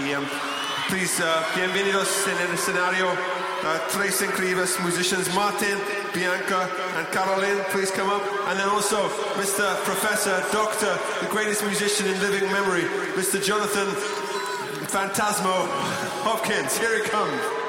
Please, bienvenidos en el escenario. Tres increíbles musicians, Martin, Bianca, and Caroline, please come up. And then also Mr. Professor, Doctor, the greatest musician in living memory, Mr. Jonathan Phantasmo Hopkins. Here he comes.